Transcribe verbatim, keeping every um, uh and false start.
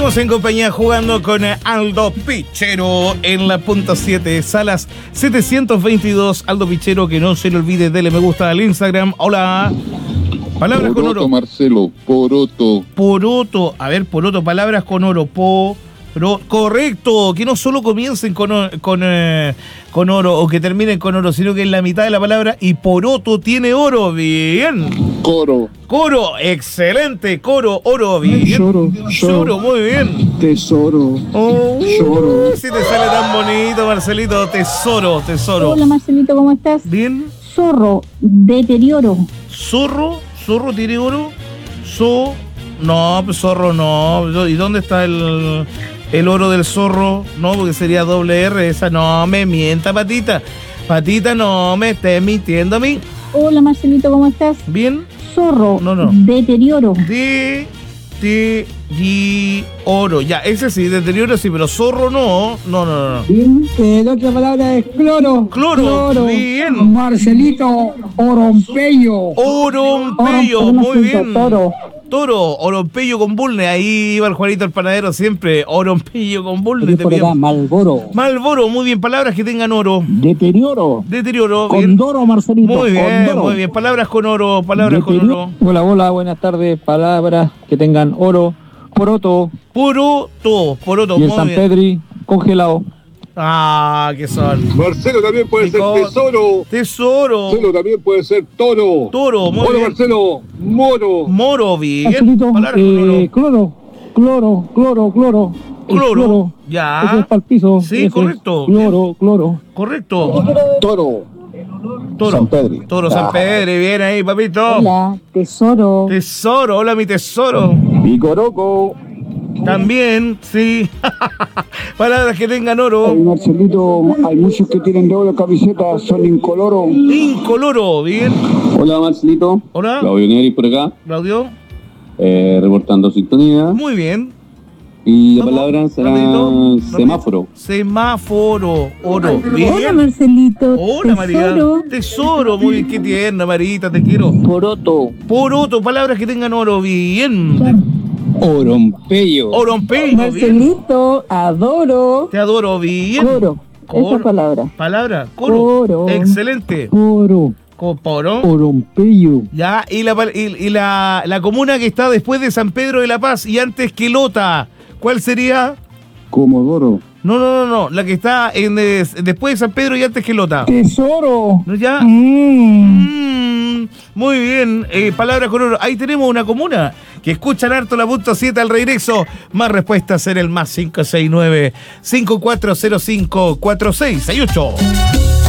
Seguimos en compañía jugando con Aldo Pichero en la punta siete, salas setecientos veintidós. Aldo Pichero, que no se le olvide, dele me gusta al Instagram. Hola. Palabras poroto, con oro. Marcelo, poroto. Poroto. A ver, poroto, palabras con oro. Po. Pero, correcto, que no solo comiencen con, con, eh, con oro o que terminen con oro, sino que en la mitad de la palabra y poroto tiene oro. Bien. Coro. Coro, excelente. Coro, oro, bien. Lloro, Lloro, muy bien. Tesoro. Oh, Lloro. si te sale tan bonito, Marcelito. Tesoro, tesoro. Hola Marcelito, ¿cómo estás? Bien. Zorro, deterioro. Zorro, zorro tiene oro. So, no, pues zorro no. ¿Y dónde está el... El oro del zorro? No, porque sería doble R. Esa no me mienta, Patita. Patita, no me estés mintiendo a mí. Hola Marcelito, ¿cómo estás? ¿Bien? Zorro, No, no. deterioro. De... De... Di... Oro. Ya, ese sí, deterioro sí, pero zorro no. No, no, no. Bien, eh, la otra palabra es cloro. Cloro, bien. Marcelito, orompeyo. Orompeyo, Oro, muy bien. Toro. Toro, Orompeyo con Bulne. Ahí iba el Juanito el panadero siempre. Orompeyo con Bulne. Por acá, Malboro. Malboro, muy bien. Palabras que tengan oro. Deterioro. Deterioro, bien. Condoro, Marcelito. Muy bien, Condoro. muy bien. Palabras con oro, palabras con Deterioro. oro. Hola, hola, buenas tardes. Palabras que tengan oro, poroto Poroto, poroto, y el muy San bien. Pedri congelado. Ah, ¿qué son? Marcelo también puede Nico. ser tesoro. Tesoro. Marcelo también puede ser toro. Toro, muy Hola, bien. Marcelo, moro. Moro, bien. Marcelito, Palabras con eh, oro. cloro. Cloro, cloro, cloro. El Cloro, ya. Ese es para el piso. Sí, Ese es correcto. Cloro, cloro. Correcto. Toro. Toro. San Pedri. Toro San Pedro, bien ahí, papito. Hola, tesoro. Tesoro, hola mi tesoro. Picoroco. También, sí. Palabras que tengan Ay, oro. Marcelito, hay muchos que tienen de oro camisetas, son incoloro. Incoloro, bien. Hola Marcelito, Hola, Claudio Neri por acá, Claudio. eh, reportando sintonía. Muy bien. Y la Vamos, palabra será rapidito, semáforo. Semáforo, oro. Bien. Hola Marcelito. Hola, María. tesoro. Tesoro, muy bien. Qué tierna, Marita, te quiero. Poroto. Poroto, palabras que tengan oro. Bien. Orompeyo. Orompeyo, bien. Marcelito, adoro. Te adoro, bien. Coro, Coro. esa palabra. Palabra, coro. Coro. Excelente. Oro. Coporo. Orompeyo. Ya, y, la, y, y la, la comuna que está después de San Pedro de la Paz y antes que Lota, ¿cuál sería? Comodoro. No, no, no, no, la que está en, eh, después de San Pedro y antes que Lota. Tesoro. ¿No ya? Mm. Mm, muy bien, eh, palabras con oro. Ahí tenemos una comuna que escuchan harto la punto siete al regreso. Más respuestas en el más cinco seis nueve, cinco cuatro cero cinco, cuatro seis seis ocho.